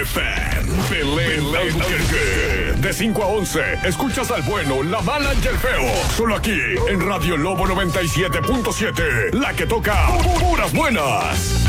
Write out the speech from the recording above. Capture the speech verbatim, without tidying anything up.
F M, Belén Albuquerque. De cinco a once, escuchas al bueno, la mala y el feo. Solo aquí, en Radio Lobo noventa y siete punto siete. La que toca puras buenas.